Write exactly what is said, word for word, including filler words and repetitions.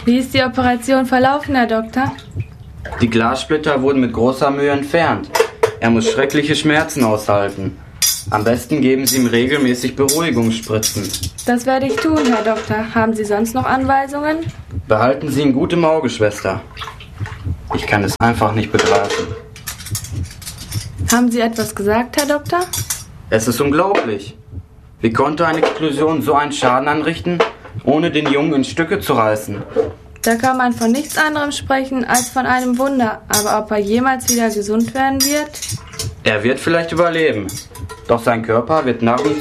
Wie ist die Operation verlaufen, Herr Doktor? Die Glassplitter wurden mit großer Mühe entfernt. Er muss schreckliche Schmerzen aushalten. Am besten geben Sie ihm regelmäßig Beruhigungsspritzen. Das werde ich tun, Herr Doktor. Haben Sie sonst noch Anweisungen? Behalten Sie ihn gut im Auge, Schwester. Ich kann es einfach nicht begreifen. Haben Sie etwas gesagt, Herr Doktor? Es ist unglaublich. Wie konnte eine Explosion so einen Schaden anrichten, ohne den Jungen in Stücke zu reißen? Da kann man von nichts anderem sprechen als von einem Wunder. Aber ob er jemals wieder gesund werden wird? Er wird vielleicht überleben. Doch sein Körper wird nach und